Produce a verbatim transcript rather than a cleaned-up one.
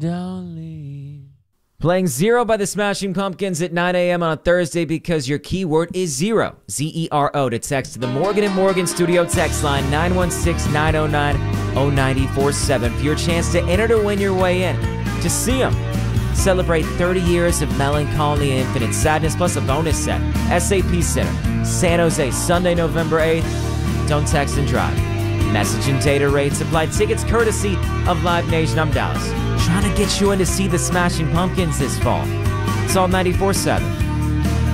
Don't leave. Playing Zero by the Smashing Pumpkins at nine a.m. on a Thursday because your keyword is zero, Z E R O, to text to the Morgan and Morgan studio text line nine one six, nine oh nine, oh nine four seven for your chance to enter to win your way in to see them. Celebrate thirty years of Melancholy and Infinite Sadness plus a bonus set. S A P Center, San Jose, Sunday, November eighth. Don't text and drive. Message and data rates apply. Tickets courtesy of Live Nation. I'm Dallas, trying to get you in to see the Smashing Pumpkins this fall. It's all ninety-four seven.